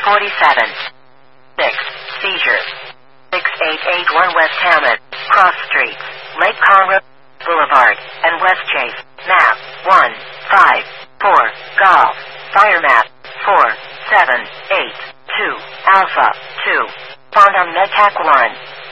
47. 6. Seizure. 6881 West Hammond, Cross Streets, Lake Conroe Boulevard, and West Chase. Map 154. Golf. Fire map 4782 Alpha 2. Found on MedTech 1.